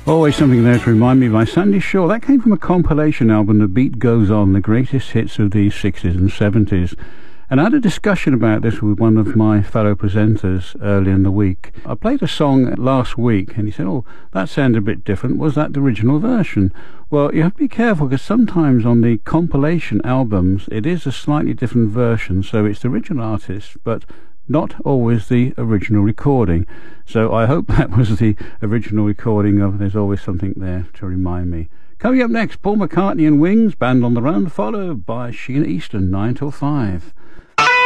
Always something there to remind me by Sandy Shaw. That came from a compilation album, The Beat Goes On, the greatest hits of the 60s and 70s. And I had a discussion about this with one of my fellow presenters early in the week. I played a song last week and he said, "Oh, that sounded a bit different. Was that the original version?" Well, you have to be careful because sometimes on the compilation albums it is a slightly different version. So it's the original artist, but not always the original recording. So I hope that was the original recording of There's Always Something There to Remind Me. Coming up next, Paul McCartney and Wings, Band on the Run, followed by Sheena Easton, 9 till 5.